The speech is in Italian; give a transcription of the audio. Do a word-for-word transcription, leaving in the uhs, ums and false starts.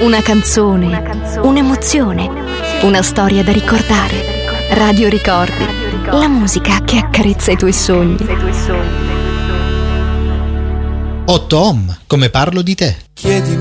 Una canzone, una canzone, un'emozione, una storia da ricordare. Radio Ricordi, la musica che accarezza i tuoi sogni. Otto Om, come parlo di te. Chiedimi